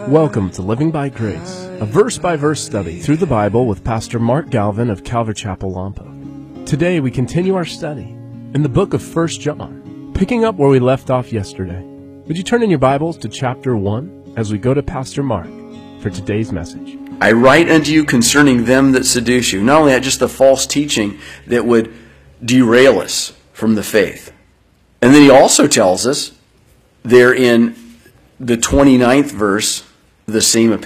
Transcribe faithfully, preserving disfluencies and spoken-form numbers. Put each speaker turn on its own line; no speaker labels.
Welcome to Living by Grace, a verse-by-verse study through the Bible with Pastor Mark Galvin of Calvary Chapel, Lompoc. Today we continue our study in the book of First John, picking up where we left off yesterday. Would you turn in your Bibles to chapter one as we go to Pastor Mark for today's message?
I write unto you concerning them that seduce you. Not only that, just the false teaching that would derail us from the faith. And then he also tells us there in the twenty-ninth verse, the same